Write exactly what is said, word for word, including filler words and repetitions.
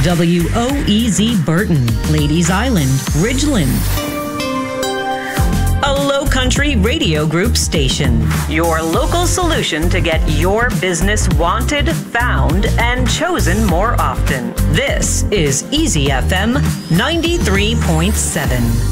W O E Z Burton, Ladies Island, Ridgeland. A Low Country Radio Group station. Your local solution to get your business wanted, found, and chosen more often. This is Easy F M ninety-three point seven.